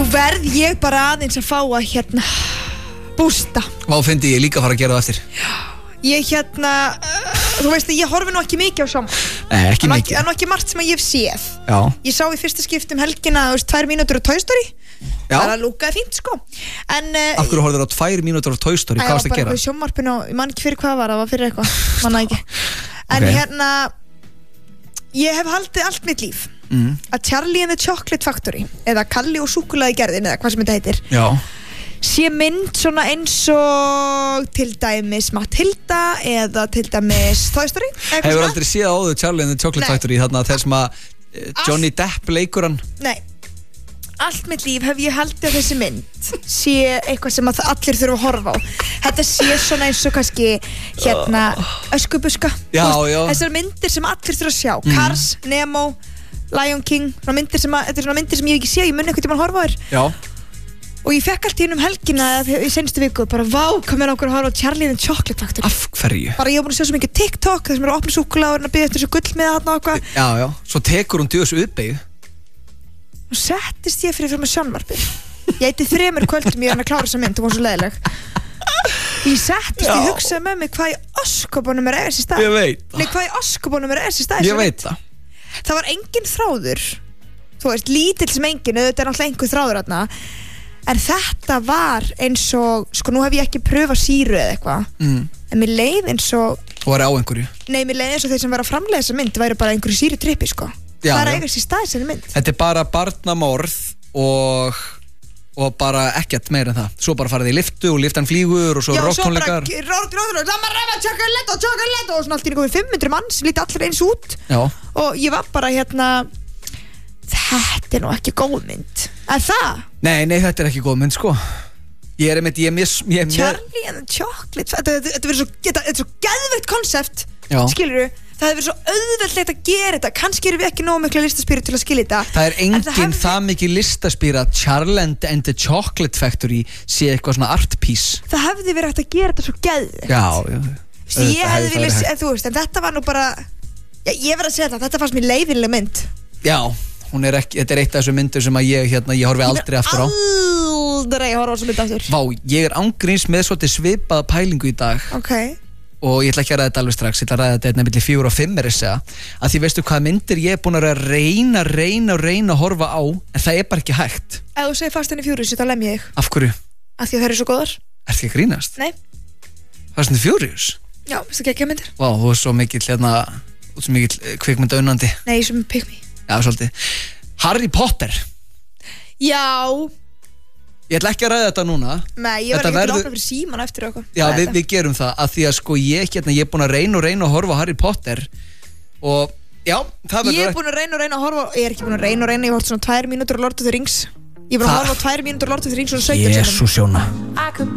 verð ég bara aðeins að fá að hérna bústa. Vá, fyndi ég líka að fara að gera það eftir. Ég þú veist að ég horfi nú ekki mikið á sjónvarp. Nei, ekki mikið. Það er nú ekki margt sem að ég hef séð. Já. Ég sá í fyrsta skipti helgina, 2 mínútur á Toy Story. Já. Það lúkaði fínt, sko. En af hverju horfður á 2 mínútur á Toy Story? Hvað varst að gera? Það var bara sjónvarpinu og ég man ekki fyrir hvað það var fyrir eitthvað. Manna ekki. En ég hef haldið allt mitt líf að Charlie and the Chocolate Factory eða Kalli og súkkulaði gerðin eða hvað sem þetta heitir. Já. Sé mynd svona eins og til dæmis Matilda eða til dæmis Toy Story. Hefur aldrei séð áður Charlie and the Chocolate Factory þarna þeir sem að Johnny Depp leikur hann? Nei. Allt mitt líf hef ég haldið að þessi mynd sé eitthvað sem að allir þurfa að horfa á. Þetta sé svona eins og kannski Öskubuska. Já. Þessar myndir sem allir þurfa að sjá. Cars, Nemo, Lion King. Þetta er svona myndir sem ég hef ekki séð. Ég muni eitthvað tíma að horfa á þér. Já. Og ég fekk allt í helgina í seinustu viku bara hvað mér okkur að horfa á Charlie and the Chocolate Factory. Af hverju? Bara ég hef búin að sjá svo mikið TikTok þar sem eru að opna súkkulaði og að biðja eftir þessu gull með þarna og eitthvað. Já. Svo tekur hún djöðs uppbeygju. Og settist ég fyrir með sjónvarpið. Ég ætti 3 kvöldum ég að klára þessa mynd og var svo leiðileg. Ég settist, ég hugsaði með mig hvað í ósköpunum þessi stað. Ég veit það. Nei, hvað í ósköpunum þessi stað. Ég veit það. Það var engin þráður. Þú veist, lítill sem engin, þetta náttúrulega einhver þráður þarna. En þetta var eins og, sko nú hef ég ekki pröfað sýru eða eitthvað. En mér leið eins og Þú var á einhverju? Nei, mér leið eins og þeir sem var að framleiða þessa mynd væru bara einhverju sýrutrippi, sko. Já, það eigast í stað þessari mynd. Þetta bara barnamorð og bara ekkert meira en það. Svo bara farið í liftu og liftan flýgur og svo rocktónleikar. Já, svo bara chocolate og svona allt í einhverjum 500 manns líti allir eins út. Já. Og ég var bara þetta er nú ekki góð mynd. Er það? Nei, þetta er ekki góð mynd, sko. Ég er Charlie and the Chocolate. Þetta er svo geðveikt konsept. Skilurðu? Það hefur verið svo auðveldlegt að gera þetta. Kannski erum við ekki nógu mikla listaspíru til að skilja þetta. Það er engin það mikið listaspíra að Charlie and the Chocolate Factory sé eitthvað svona art piece. Það hefði verið hægt að gera þetta svo geðveikt. Já. Ég hefði viljað, þú veist, en þetta var nú bara ég verið að segja þetta fannst mér leiðinleg mynd. Já, þetta er eitt af þessu myndur sem að ég horfi aldrei aftur á. Aldrei horfa á þessu mynd aftur. Vá, ég er ángríns með svolítið svipaða pælingu í dag. Og ég ætla ekki að ræða þetta alveg strax, ég ætla að ræða þetta milli 4 og 5 að því veistu hvað myndir ég er búin að reyna að horfa á, en það er bara ekki hægt. Ef þú segir Fast and Furious, þá lem ég þig. Af hverju? Af því að það eru svo góðar. Ertu ekki að grínast? Nei. Fast and Furious? Já, veistu ekki myndir? Vá, þú er svo mikill kvikmyndaunandi. Nei, sem pick me. Já, svolítið. Harry Potter. Já. Ég ætla ekki að ræða þetta núna. Nei, ég var ekki til að opna fyrir síman eftir okkur. Já, við gerum það, að því að sko ég er búin að reyna að horfa á Harry Potter og já, það verður. Ég er búin að reyna að horfa, ég er ekki búin að reyna, ég horfði svona 2 mínútur á Lord of the Rings. Ég er búin að horfa á 2 mínútur á Lord of the Rings og 17 Jesús, Jóna.